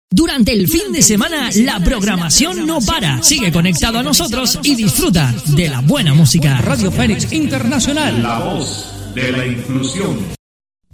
Durante el fin de semana, la programación no para. Sigue conectado a nosotros y disfruta de la buena música. Radio Fénix Internacional. La voz de la inclusión.